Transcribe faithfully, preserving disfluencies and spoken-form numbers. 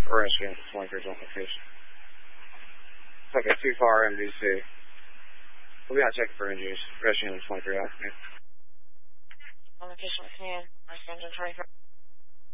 Or rescue twenty-three is on location. Okay, too far, M D C. We'll be out checking for injuries. Rescue twenty-three, out. On location with command. My engine twenty-three.